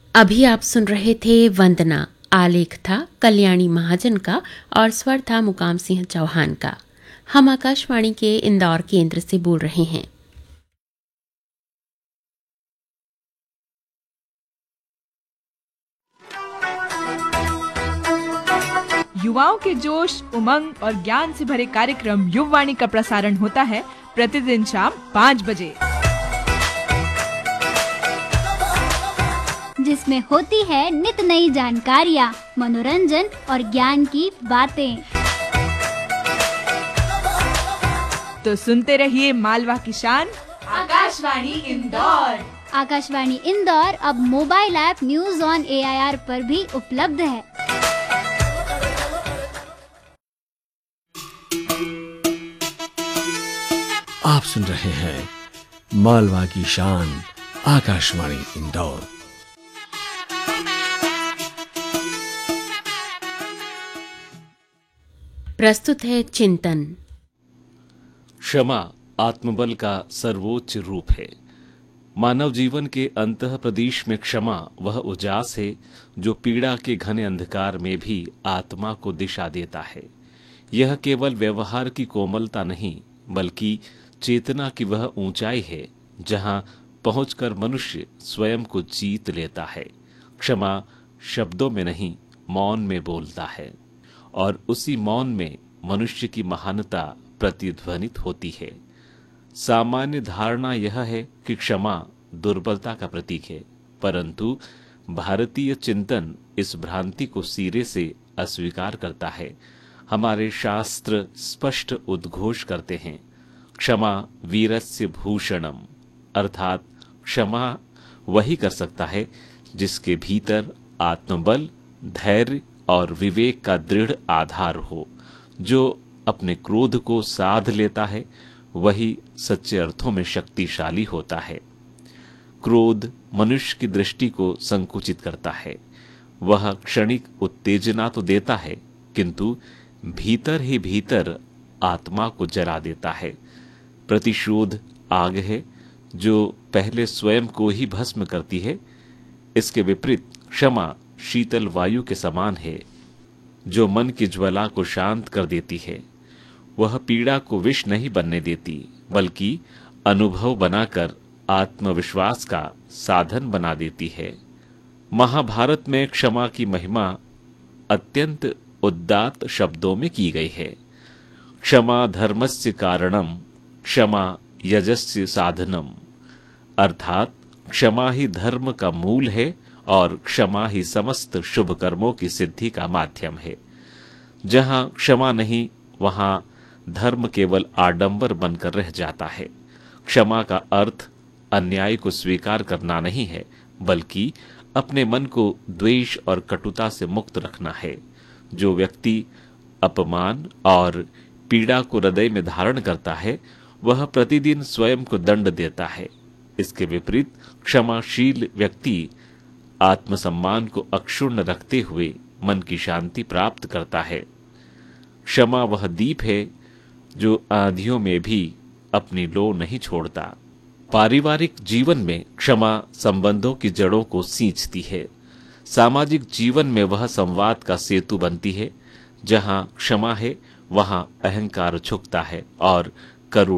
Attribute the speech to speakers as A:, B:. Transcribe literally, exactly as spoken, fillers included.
A: अभी आप सुन रहे थे वंदना। आलेख था कल्याणी महाजन का और स्वर था मुकाम सिंह चौहान का। हम आकाशवाणी के इंदौर केंद्र से बोल रहे हैं।
B: युवाओं के जोश, उमंग और ज्ञान से भरे कार्यक्रम युववाणी का प्रसारण होता है प्रतिदिन शाम पाँच बजे,
C: जिसमें होती है नित नई जानकारियाँ, मनोरंजन और ज्ञान की बातें।
B: तो सुनते रहिए मालवा की शान आकाशवाणी इंदौर।
C: आकाशवाणी इंदौर अब mobile app news on A I R पर भी उपलब्ध है।
D: आप सुन रहे हैं मालवा की शान आकाशवाणी इंदौर।
A: प्रस्तुत है चिंतन।
E: क्षमा आत्मबल का सर्वोच्च रूप है। मानव जीवन के अंतः प्रदेश में क्षमा वह उजास है जो पीड़ा के घने अंधकार में भी आत्मा को दिशा देता है। यह केवल व्यवहार की कोमलता नहीं, बल्कि चेतना की वह ऊंचाई है जहां पहुंचकर मनुष्य स्वयं को जीत लेता है। क्षमा शब्दों में नहीं, मौन में बोलता है, और उसी मौन में मनुष्य की महानता प्रतिध्वनित होती है। सामान्य धारणा यह है कि क्षमा दुर्बलता का प्रतीक है, परंतु भारतीय चिंतन इस भ्रांति को सिरे से अस्वीकार करता है। हमारे शास्त्र स्पष्ट उद्घोष करते हैं, क्षमा वीरस्य भूषणम, अर्थात क्षमा वही कर सकता है जिसके भीतर आत्मबल, धैर्य और विवेक का दृढ़ आधार हो। जो अपने क्रोध को साध लेता है वही सच्चे अर्थों में शक्तिशाली होता है। क्रोध मनुष्य की दृष्टि को संकुचित करता है। वह क्षणिक उत्तेजना तो देता है, किंतु भीतर ही भीतर आत्मा को जला देता है। प्रतिशोध आग है जो पहले स्वयं को ही भस्म करती है। इसके विपरीत क्षमा शीतल वायु के समान है जो मन की ज्वाला को शांत कर देती है। वह पीड़ा को विष नहीं बनने देती, बल्कि अनुभव बनाकर आत्मविश्वास का साधन बना देती है। महाभारत में क्षमा की महिमा अत्यंत उदात्त शब्दों में की गई है। क्षमा धर्मस्य कारणम, क्षमा यजस्य साधनम, अर्थात क्षमा ही धर्म का मूल है और क्षमा ही समस्त शुभ कर्मों की सिद्धि का माध्यम है। जहां क्षमा नहीं, वहां धर्म केवल आडंबर बनकर रह जाता है। क्षमा का अर्थ अन्याय को स्वीकार करना नहीं है, बल्कि अपने मन को द्वेष और कटुता से मुक्त रखना है। जो व्यक्ति अपमान और पीड़ा को हृदय में धारण करता है, वह प्रतिदिन स्वयं को दंड देता है। इसके विपरीत क्षमाशील व्यक्ति आत्मसम्मान को अक्षुण्ण रखते हुए मन की शांति प्राप्त करता है। क्षमा वह दीप है जो आंधियों में भी अपनी लो नहीं छोड़ता। पारिवारिक जीवन में क्षमा संबंधों की जड़ों को सींचती है। सामाजिक जीवन में वह संवाद का सेतु बनती है। जहां क्षमा है, वहां अहंकार झुकता है और करुणा